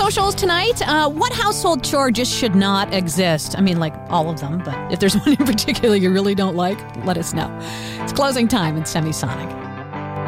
socials tonight. What household chore just should not exist? I mean, like all of them, but if there's one in particular you really don't like, let us know. It's closing time in Semisonic.